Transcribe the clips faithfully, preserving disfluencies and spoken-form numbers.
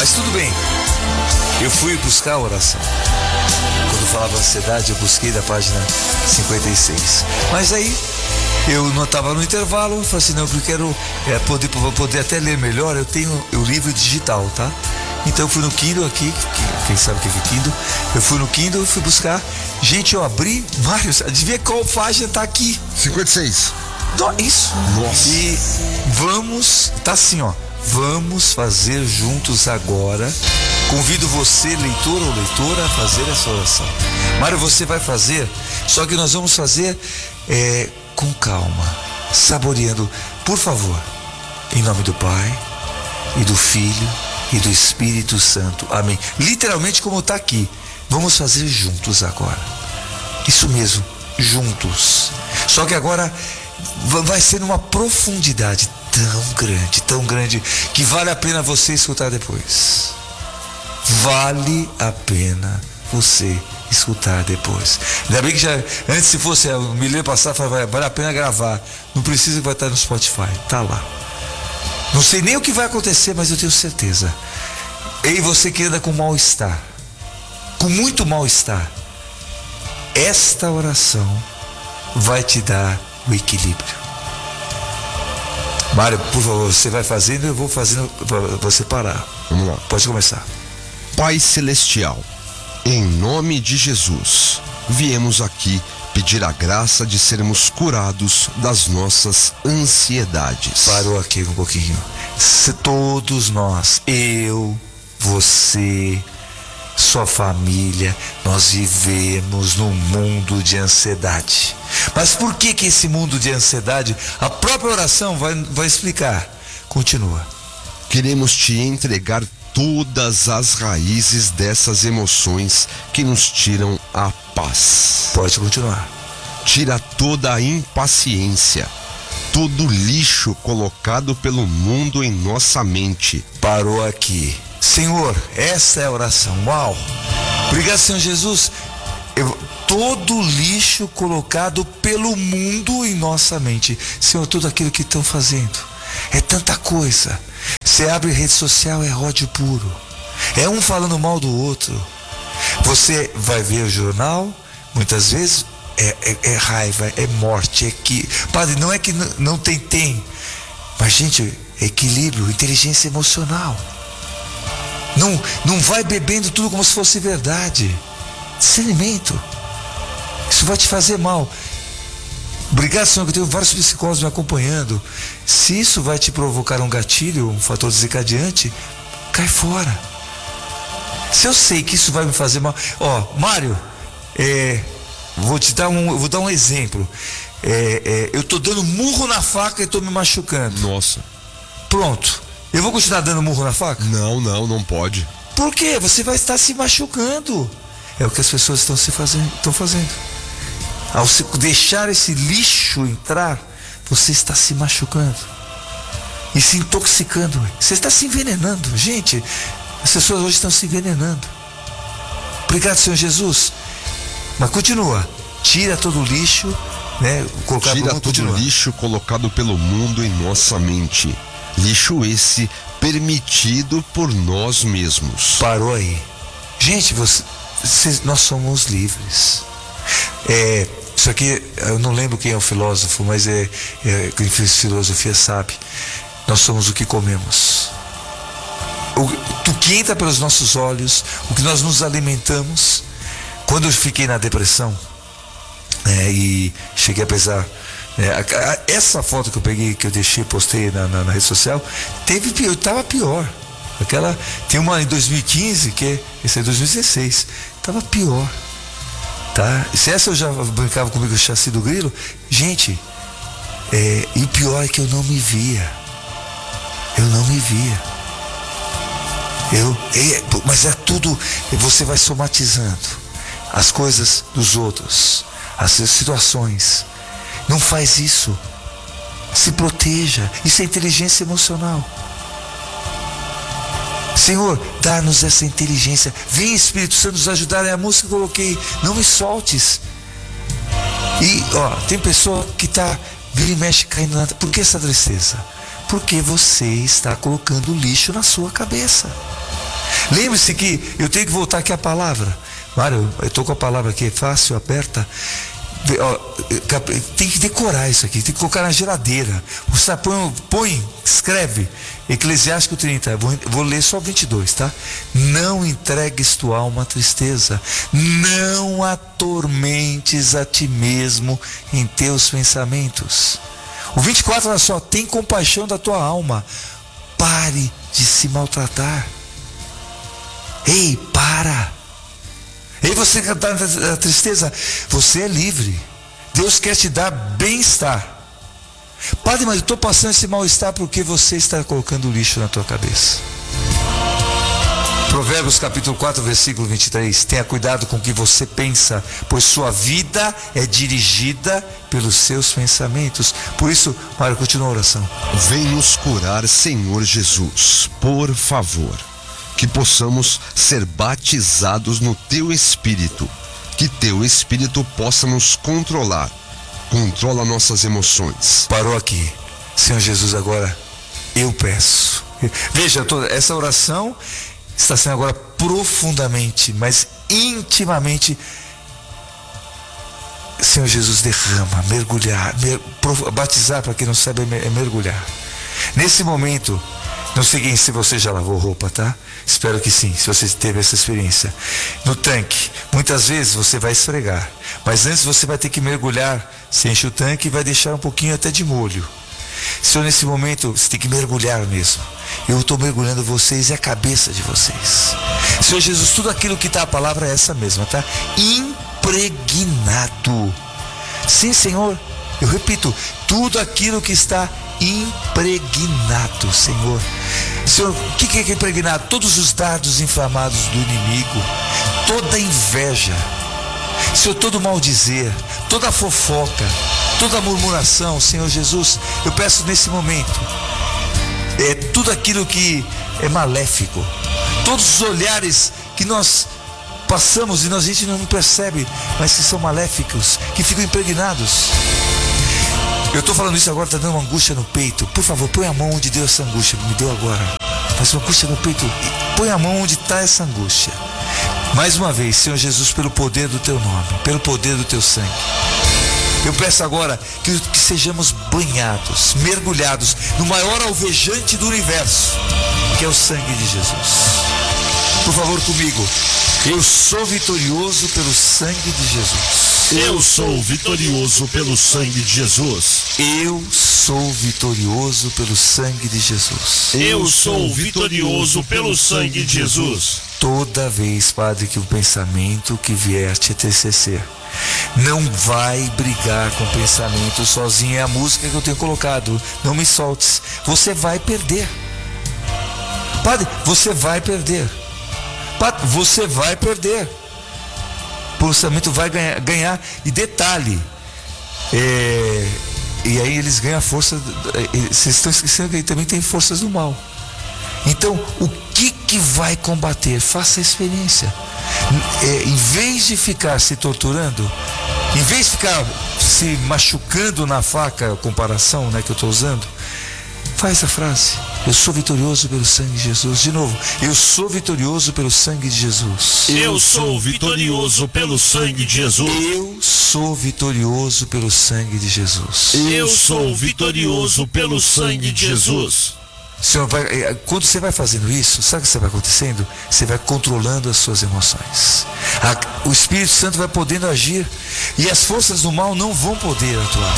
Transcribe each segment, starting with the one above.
Mas tudo bem, eu fui buscar a oração. Quando falava ansiedade, eu busquei da página cinquenta e seis. Mas aí, eu não estava no intervalo, eu falei assim, não, eu quero é, poder, poder até ler melhor, eu tenho o livro digital, tá? Então eu fui no Kindle aqui, quem sabe o que é Kindle, eu fui no Kindle, fui buscar, gente, eu abri, Mário, adivinha qual página tá aqui? cinquenta e seis. Isso. Nossa. E vamos, tá assim, ó, vamos fazer juntos agora. Convido você, leitor ou leitora, a fazer essa oração. Mário, você vai fazer, só que nós vamos fazer é, com calma, saboreando. Por favor, em nome do Pai, e do Filho, e do Espírito Santo. Amém. Literalmente como está aqui. Vamos fazer juntos agora. Isso mesmo, juntos. Só que agora vai ser numa profundidade tão grande, tão grande, que vale a pena você escutar depois. Vale a pena você escutar depois. Ainda bem que já, antes se fosse o milênio passado, falava, vale a pena gravar. Não precisa que vai estar no Spotify, tá lá. Não sei nem o que vai acontecer, mas eu tenho certeza. Ei, você que anda com mal-estar, com muito mal-estar, esta oração vai te dar o equilíbrio. Mário, por favor, você vai fazendo, eu vou fazendo para você parar. Vamos lá. Pode começar. Pai Celestial, em nome de Jesus, viemos aqui pedir a graça de sermos curados das nossas ansiedades. Parou aqui um pouquinho. Se todos nós, eu, você, sua família, nós vivemos num mundo de ansiedade. Mas por que que esse mundo de ansiedade, a própria oração vai, vai explicar. Continua. Queremos te entregar todas as raízes dessas emoções que nos tiram a paz. Pode continuar. Tira toda a impaciência, todo lixo colocado pelo mundo em nossa mente. Parou aqui. Senhor, essa é a oração. Uau! Obrigado, Senhor Jesus. Eu, todo lixo colocado pelo mundo em nossa mente. Senhor, tudo aquilo que estão fazendo. É tanta coisa. Você abre rede social, é ódio puro. É um falando mal do outro. Você vai ver o jornal, muitas vezes é, é, é raiva, é morte, é que... Padre, não é que não, não tem, tem. Mas, gente, equilíbrio, inteligência emocional. Não, não vai bebendo tudo como se fosse verdade. Discernimento. Isso vai te fazer mal. Obrigado, Senhor, que eu tenho vários psicólogos me acompanhando. Se isso vai te provocar um gatilho, um fator desencadeante, cai fora. Se eu sei que isso vai me fazer mal... Ó, Mário, é, vou te dar um, vou dar um exemplo. É, é, eu tô dando murro na faca e tô me machucando. Nossa. Pronto. Eu vou continuar dando murro na faca? Não, não, não pode. Por quê? Você vai estar se machucando. É o que as pessoas estão se fazendo, estão fazendo. Ao se deixar esse lixo entrar, você está se machucando e se intoxicando. Você está se envenenando. Gente, as pessoas hoje estão se envenenando. Obrigado, Senhor Jesus. Mas continua. Tira todo o lixo, né? Colocar Tira todo o lixo colocado pelo mundo em nossa mente. Lixo esse permitido por nós mesmos. Parou aí. Gente, você, você, nós somos livres. É, isso aqui, eu não lembro quem é o filósofo, mas é, é quem fez filosofia sabe. Nós somos o que comemos. O, o que entra pelos nossos olhos, o que nós nos alimentamos. Quando eu fiquei na depressão, é, e cheguei a pesar, é, a, a, essa foto que eu peguei, que eu deixei, postei na, na, na rede social, teve, eu estava pior. Aquela, tem uma em dois mil e quinze, que é, esse é dois mil e dezesseis, estava pior. Tá? Se essa eu já brincava comigo, o chassi do grilo, gente, é, e o pior é que eu não me via. Eu não me via. Eu, é, mas é tudo, você vai somatizando as coisas dos outros, as situações. Não faz isso. Se proteja. Isso é inteligência emocional. Senhor, dá-nos essa inteligência. Vem, Espírito Santo, nos ajudar. É a música que eu coloquei. Não me soltes. E, ó, tem pessoa que está vira e mexe caindo na... Por que essa tristeza? Porque você está colocando lixo na sua cabeça. Lembre-se que eu tenho que voltar aqui à palavra. Mário, eu estou com a palavra aqui, é fácil, aperta. Tem que decorar isso aqui, tem que colocar na geladeira. Você põe, põe escreve Eclesiástico trinta, vou, vou ler só vinte e dois, tá? Não entregues tua alma à tristeza, não atormentes a ti mesmo em teus pensamentos. O vinte e quatro, olha só, tem compaixão da tua alma, pare de se maltratar. Ei, para. Ei, você que está na tristeza, você é livre. Deus quer te dar bem-estar. Padre, mas eu estou passando esse mal-estar porque você está colocando lixo na tua cabeça. Provérbios capítulo quatro, versículo vinte e três. Tenha cuidado com o que você pensa, pois sua vida é dirigida pelos seus pensamentos. Por isso, Mário, continua a oração. Vem nos curar, Senhor Jesus, por favor. Que possamos ser batizados no Teu Espírito, que Teu Espírito possa nos controlar, controla nossas emoções. Parou aqui. Senhor Jesus, agora eu peço. Veja, toda essa oração está sendo agora profundamente, mas intimamente. Senhor Jesus, derrama, mergulhar, mer, batizar, para quem não sabe, é mergulhar. Nesse momento, não sei se você já lavou roupa, tá? Espero que sim, se você teve essa experiência. No tanque, muitas vezes você vai esfregar, mas antes você vai ter que mergulhar. Você enche o tanque e vai deixar um pouquinho até de molho. Senhor, nesse momento, você tem que mergulhar mesmo. Eu estou mergulhando vocês e a cabeça de vocês. Senhor Jesus, tudo aquilo que está a palavra é essa mesma, tá? Impregnado. Sim, Senhor, eu repito, tudo aquilo que está impregnado, Senhor. Senhor, o que é impregnado? Todos os dardos inflamados do inimigo, toda inveja, Senhor, todo maldizer, toda fofoca, toda murmuração, Senhor Jesus, eu peço nesse momento, é tudo aquilo que é maléfico, todos os olhares que nós passamos e nós, a gente não percebe, mas que são maléficos, que ficam impregnados. Eu estou falando isso agora, está dando uma angústia no peito. Por favor, põe a mão onde deu essa angústia, me deu agora. Faz uma angústia no peito, põe a mão onde está essa angústia. Mais uma vez, Senhor Jesus, pelo poder do Teu nome, pelo poder do Teu sangue, eu peço agora que, que sejamos banhados, mergulhados no maior alvejante do universo, que é o sangue de Jesus. Por favor, comigo. Eu sou vitorioso pelo sangue de Jesus. Eu sou vitorioso pelo sangue de Jesus. Eu sou vitorioso pelo sangue de Jesus. Eu sou vitorioso pelo sangue de Jesus. Toda vez, Padre, que o pensamento que vier te entristecer, não vai brigar com o pensamento sozinho. É a música que eu tenho colocado. Não me soltes. Você vai perder. Padre, você vai perder. Padre, você vai perder. O pensamento vai ganhar, ganhar. E detalhe, é, e aí eles ganham a força. Vocês estão esquecendo que ele também tem forças do mal. Então, o que que vai combater? Faça a experiência. É, em vez de ficar se torturando, em vez de ficar se machucando na faca, a comparação, né, que eu estou usando, faz a frase: eu sou vitorioso pelo sangue de Jesus. De novo, eu sou vitorioso pelo sangue de Jesus. Eu sou vitorioso pelo sangue de Jesus. Eu sou vitorioso pelo sangue de Jesus. Eu sou vitorioso pelo sangue de Jesus. Senhor, vai, quando você vai fazendo isso, sabe o que você vai acontecendo? Você vai controlando as suas emoções. A, o Espírito Santo vai podendo agir e as forças do mal não vão poder atuar.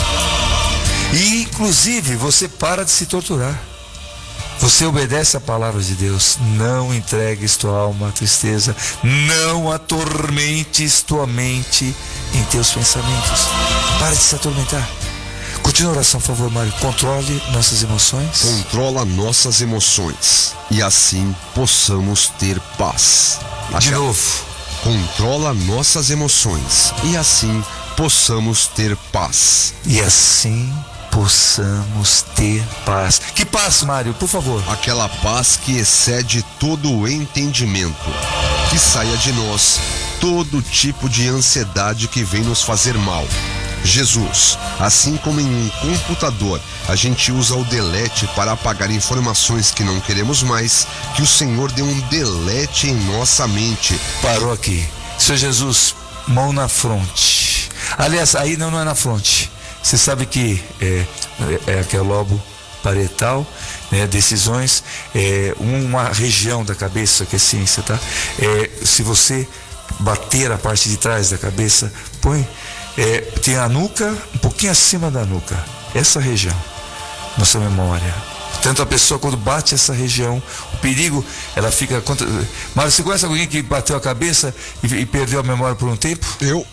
E inclusive você para de se torturar. Você obedece a palavra de Deus. Não entregues tua alma à tristeza. Não atormentes tua mente em teus pensamentos. Para de se atormentar. Continua a oração, por favor, Mário. Controle nossas emoções. Controla nossas emoções e assim possamos ter paz. De novo. Controla nossas emoções e assim possamos ter paz. E assim possamos ter paz. Que paz, Mário, por favor? Aquela paz que excede todo o entendimento. Que saia de nós todo tipo de ansiedade que vem nos fazer mal. Jesus, assim como em um computador a gente usa o delete para apagar informações que não queremos mais, que o Senhor dê um delete em nossa mente. Parou aqui. Senhor Jesus, mão na fronte. Aliás, aí não, não é na fronte. Você sabe que é, é aquele lobo parietal, né, decisões, é uma região da cabeça que é ciência, tá? É, se você bater a parte de trás da cabeça, põe, é, tem a nuca, um pouquinho acima da nuca, essa região, nossa memória. Tanto a pessoa quando bate essa região, o perigo, ela fica contra... Mas você conhece alguém que bateu a cabeça e, e perdeu a memória por um tempo? Eu.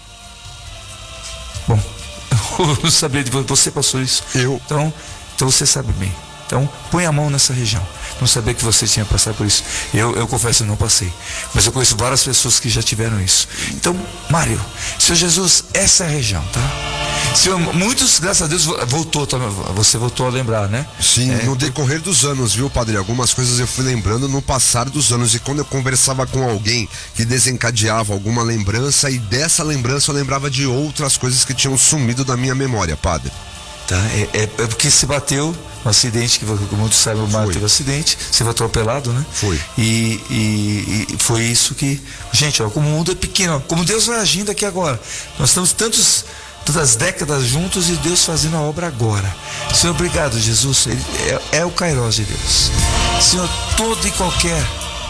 Bom, eu não sabia de você, você passou isso. Eu. Então, então você sabe bem. Então, põe a mão nessa região. Não sabia que você tinha passado por isso. Eu, eu confesso, eu não passei. Mas eu conheço várias pessoas que já tiveram isso. Então, Mário, Senhor Jesus, essa é a região, tá? Senhor, muitos, graças a Deus, voltou, você voltou a lembrar, né? Sim, é, no decorrer dos anos, viu, padre? Algumas coisas eu fui lembrando no passar dos anos. E quando eu conversava com alguém que desencadeava alguma lembrança, e dessa lembrança eu lembrava de outras coisas que tinham sumido da minha memória, padre. Tá, é, é, é porque se bateu um acidente, que como muitos sabem, o Mário teve um acidente, você foi atropelado, né? Foi. E, e, e foi isso que... Gente, ó, como o mundo é pequeno, ó, como Deus vai agindo aqui agora. Nós estamos tantos... Tantas décadas juntos e Deus fazendo a obra agora. Senhor, obrigado, Jesus. Ele é, é o Kairos de Deus. Senhor, todo e qualquer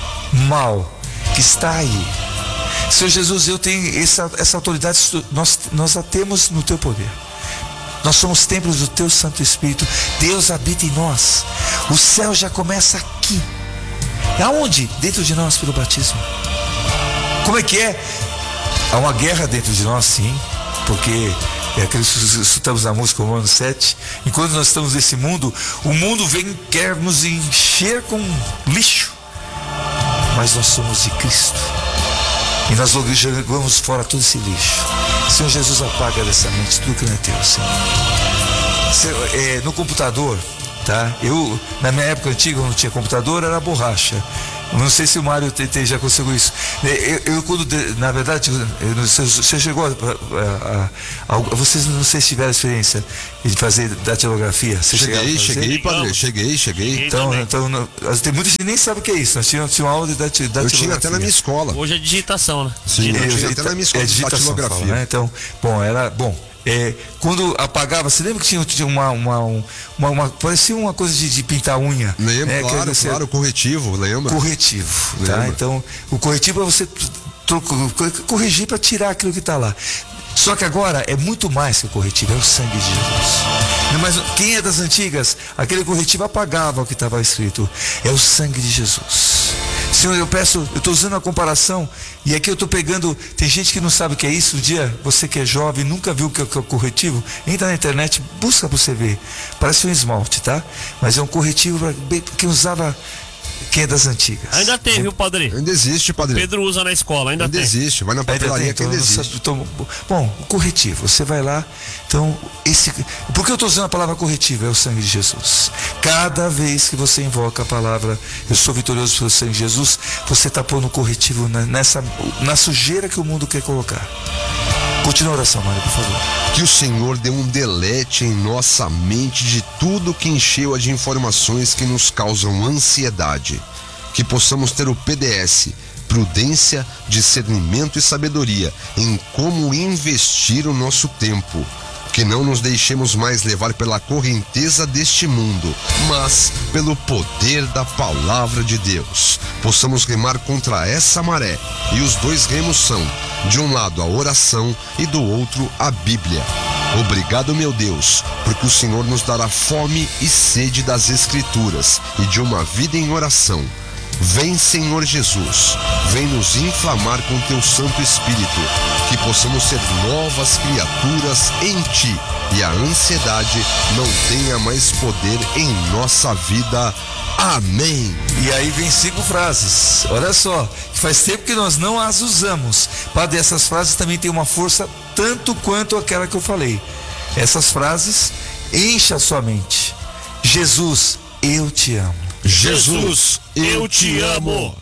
mal que está aí, Senhor Jesus, eu tenho essa, essa autoridade, nós, nós a temos no teu poder. Nós somos templos do teu Santo Espírito. Deus habita em nós. O céu já começa aqui. Aonde? Dentro de nós, pelo batismo. Como é que é? Há uma guerra dentro de nós, sim. Porque é aquilo que escutamos na música Romanos sete. Enquanto nós estamos nesse mundo, o mundo vem quer nos encher com lixo. Mas nós somos de Cristo. E nós jogamos fora todo esse lixo. Senhor Jesus, apaga dessa mente tudo que não é teu, Senhor. Senhor, é, no computador, tá? Eu, na minha época antiga, não tinha computador, era borracha. Não sei se o Mário te, te, já conseguiu isso. Eu, eu quando, na verdade, eu, você, você chegou a, a, a, a. Vocês não sei se tiveram experiência de fazer datilografia. Você cheguei, cheguei, padre, cheguei, cheguei. Então, então não, tem muita gente que nem sabe o que é isso. Nós tínhamos tinha uma aula de datilografia. Eu tinha até na minha escola. Hoje é digitação, né? Sim, eu, eu tinha até na minha escola é de datilografia. Fala, né? Então, bom, era bom. É, quando apagava, você lembra que tinha, tinha uma, uma, uma, uma parecia uma coisa de, de pintar unha? Lembro, é, claro, você, claro, corretivo, lembra? Corretivo, lembra. Tá? Então, o corretivo é você corrigir para tirar aquilo que está lá. Só que agora é muito mais que o corretivo, é o sangue de Jesus. Mas quem é das antigas, aquele corretivo apagava o que estava escrito. É o sangue de Jesus. Senhor, eu peço, eu estou usando a comparação, e aqui eu estou pegando, tem gente que não sabe o que é isso. Um dia, você que é jovem, nunca viu o que é o corretivo, entra na internet, busca para você ver. Parece um esmalte, tá? Mas é um corretivo que usava quem é das antigas. Ainda tem, viu, padre? Ainda existe, padre. Pedro usa na escola, ainda, ainda tem. existe, vai na papelaria que ainda existe. Então, bom, o corretivo, você vai lá, então, esse, por que eu estou usando a palavra corretivo? É o sangue de Jesus. Cada vez que você invoca a palavra, eu sou vitorioso pelo sangue de Jesus, você está pondo corretivo nessa, na sujeira que o mundo quer colocar. Continua a oração, Mário, por favor. Que o Senhor dê um delete em nossa mente de tudo que encheu-a de informações que nos causam ansiedade. Que possamos ter o P D S, prudência, discernimento e sabedoria em como investir o nosso tempo. Que não nos deixemos mais levar pela correnteza deste mundo, mas pelo poder da palavra de Deus. Possamos remar contra essa maré, e os dois remos são, de um lado a oração e do outro a Bíblia. Obrigado, meu Deus, porque o Senhor nos dará fome e sede das Escrituras e de uma vida em oração. Vem, Senhor Jesus, vem nos inflamar com teu Santo Espírito, que possamos ser novas criaturas em ti e a ansiedade não tenha mais poder em nossa vida. Amém. E aí vem cinco frases, olha só, que faz tempo que nós não as usamos. Padre, essas frases também têm uma força tanto quanto aquela que eu falei. Essas frases enchem a sua mente. Jesus, eu te amo. Jesus, eu te amo.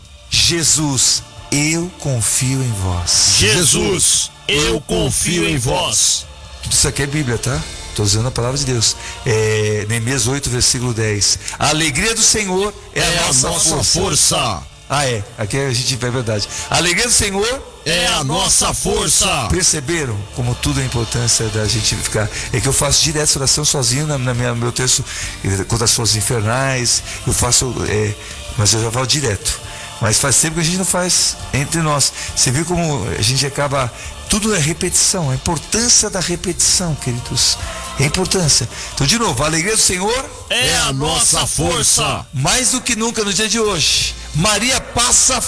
Jesus, eu confio em vós. Jesus, eu confio em vós. Tudo isso aqui é Bíblia, tá? Estou usando a palavra de Deus. É, Neemias oito, versículo dez. A alegria do Senhor é, é a nossa, a nossa força. força. Ah, é. Aqui a gente é verdade. A alegria do Senhor é a nossa força. Perceberam como tudo é a importância da gente ficar? É que eu faço direto essa oração sozinho na, na minha, no meu texto contra as forças infernais. Eu faço, é, mas eu já falo direto. Mas faz tempo que a gente não faz entre nós. Você viu como a gente acaba. Tudo é repetição, a importância da repetição, queridos. É a importância. Então, de novo, a alegria do Senhor é a nossa força. Mais do que nunca no dia de hoje, Maria passa